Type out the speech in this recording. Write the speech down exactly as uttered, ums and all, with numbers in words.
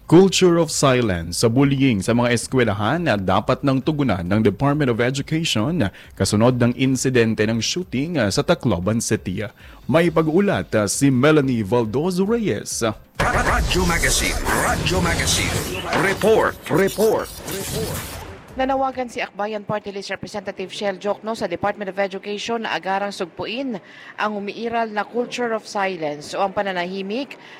Culture of silence sa bullying sa mga eskwelahan na dapat nang tugunan ng Department of Education kasunod ng insidente ng shooting sa Tacloban City. May pag-ulat si Melanie Valdoz Reyes. Radyo Magazine, Radyo Magazine. Report, report, report. Nanawagan si Akbayan Party List Representative Shell Jokno sa Department of Education na agarang sugpuin ang umiiral na culture of silence o ang pananahimik